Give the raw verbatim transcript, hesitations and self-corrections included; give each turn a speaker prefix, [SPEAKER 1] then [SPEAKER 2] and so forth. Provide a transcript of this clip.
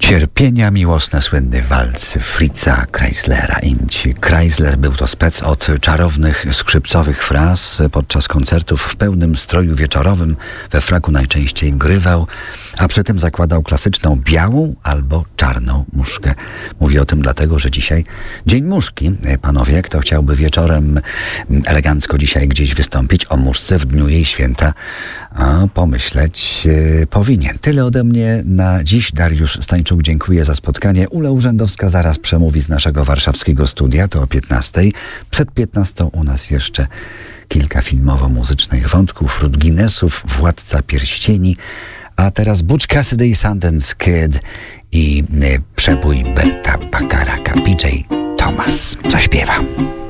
[SPEAKER 1] Cierpienia miłosne, słynny walc Fritza Kreislera. Imć Kreisler był to spec od czarownych skrzypcowych fraz. Podczas koncertów w pełnym stroju wieczorowym we fraku najczęściej grywał, a przy tym zakładał klasyczną białą albo czarną muszkę. Mówię o tym dlatego, że dzisiaj Dzień Muszki. Panowie, kto chciałby wieczorem elegancko dzisiaj gdzieś wystąpić o muszce w dniu jej święta, a pomyśleć yy, powinien. Tyle ode mnie na dziś. Dariusz Stańczuk, dziękuję za spotkanie. Ula Urzędowska zaraz przemówi z naszego warszawskiego studia, to o piętnastej. Przed piętnastą u nas jeszcze kilka filmowo-muzycznych wątków, Ród Guinnessów, Władca Pierścieni, a teraz Butch Cassidy i Sundance Kid i yy, przebój Berta Bacharacka, P J Thomas zaśpiewa.